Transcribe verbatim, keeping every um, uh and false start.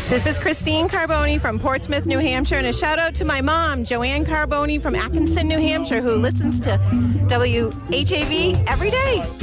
This is Christine Carboni from Portsmouth, New Hampshire, and a shout out to my mom, Joanne Carboni from Atkinson, New Hampshire, who listens to W H A V every day.